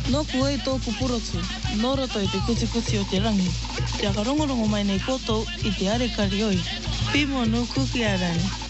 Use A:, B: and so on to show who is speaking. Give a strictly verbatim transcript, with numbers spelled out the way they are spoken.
A: No ku e tōku purotu, noroto i te kuchi kuchi o te rangi. Te aka rongorongo mai nei koto i te are karioi. Pimo no kuki arani.